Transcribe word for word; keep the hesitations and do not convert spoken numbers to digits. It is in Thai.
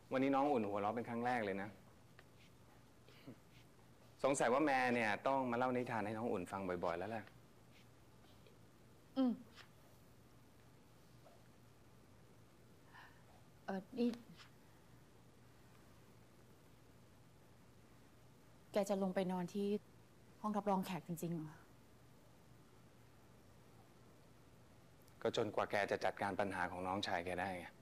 วันนี้น้องอุ่นหัวเราะเป็นครั้งแรกเลยนะ สงสัยว่าแม่เนี่ยต้องมาเล่านิทานให้น้องอุ่นฟังบ่อยๆแล้วแหละอืมเออนี่แกจะลงไปนอนที่ห้องรับรองแขกจริงๆเหรอก็จนกว่าแกจะจัดการปัญหาของน้องชายแกได้ไง